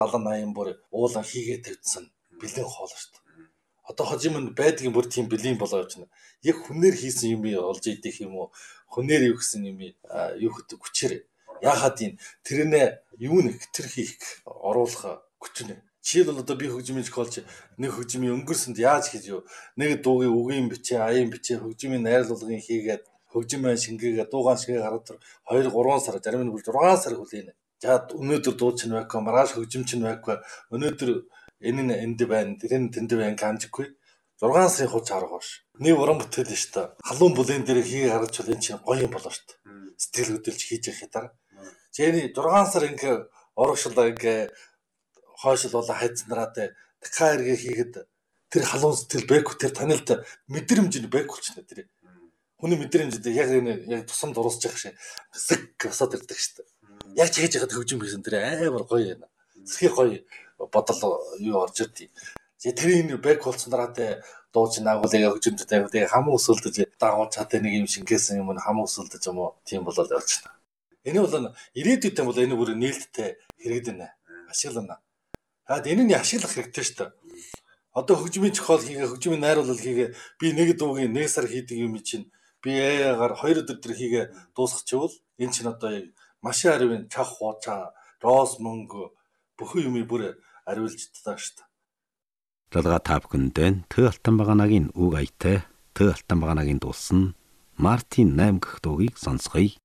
70-80 бүр уулан хийгээ тавьдсан бэлэн хоол шүү дээ. Одоо хожим нь байдгийн бүр тийм бэлэн болоо явж байна. Яг хүнээр хийсэн юм олж идэх юм уу? Хүнээр юу гэсэн юм юу гэдэг хүчээр. Яахад юм тэрнээ юу нэг хэтэрхий их оруулах хүч нэ. Жишээл бол одоо би хөгжмийн зохиолч нэг хөгжмийн өнгөрсөнд яаж хийж юу? Нэг дуугийн үгийн бичээ, аян бичээ, хөгжмийн найруулгын хийгээд хөгжмөө шингээгээ дуугаан шигээ гараад 2-3 сар, зарим нь бүр 6 сар хүлээнэ. За өнөөдөр дуу чинь байхгүй, маргааш хөгжим чинь байхгүй. Өнөөдөр энэ нь энд байна, тэр нь тэнд байна гамжиггүй. 6 сарын хуч арга баш. Нэг уран бүтээл нь шүү дээ. Халуун бүлээн дээр хийгээ гаргаж чул энэ чинь гоё юм болоо шүү дээ. Сэтгэл хөдлөж хийж явах дараа. Жэний 6 сар ингээ орогшлоо ингээ хойшил болоо хайцнараад дахиад эргээ хийгээд тэр халуун сэтгэл байхгүй тэр танилд мэдрэмж нь байхгүй болчихно тэр. Хүний мэдрэмжтэй яг энэ тусам дуусах шиг хэсэг босоод ирдэг шүү дээ. Яг ч хийж яхад хөгжим хийсэн тэр амар гоё юм. Зөвхөн гоё бодол юу орж ирдий. Тэр энэ бэк болцсон дараатай дуу чинь агуулыг хөгжимтэй хамаа өсөлдөж дагуулж чаддаг нэг юм шингээсэн юм хамаа өсөлдөж юм уу тийм болоод явчихна. Энэ бол ирээдүйдээ бол энэ бүр нээлттэй хэрэгдэнэ. Ашиглана. Хаад энэ нь ашиглах хэрэгтэй шүү дээ. Одоо хөгжмийн зохиол хийгээ, хөгжмийн найруулал хийгээ би нэг дуугийн 1 сар хийдэг юм чинь би аяагаар 2 өдөр төр хийгээ дуусгачихвол энэ чинь одоо яг машин аривын чах хуучаа, роос мөнгө бүхэн юмыг бүр ариулж таа шүү дээ. Далга та бүхэндээ Тө Алтан баганагийн үг аятай Тө Алтан баганагийн дуулсан Мартин 8 гэх дуугийг сонсгоё.